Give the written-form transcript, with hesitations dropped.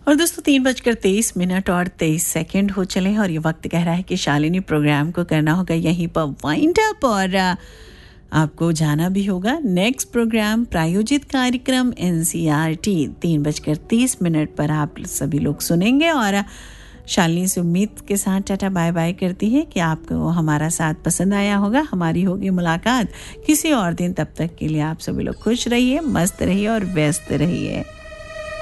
और दोस्तों 3:23 और 23 हो चले हैं और ये वक्त कह रहा है कि शालिनी प्रोग्राम को करना होगा यहीं पर वाइंड अप और आपको जाना भी होगा। नेक्स्ट प्रोग्राम प्रायोजित कार्यक्रम NCERT 3:30 पर आप सभी लोग सुनेंगे और शालिनी से उम्मीद के साथ टाटा बाय बाय करती है कि आपको हमारा साथ पसंद आया होगा। हमारी होगी मुलाकात किसी और दिन, तब तक के लिए आप सभी लोग खुश रहिए, मस्त रहिए और व्यस्त रहिए।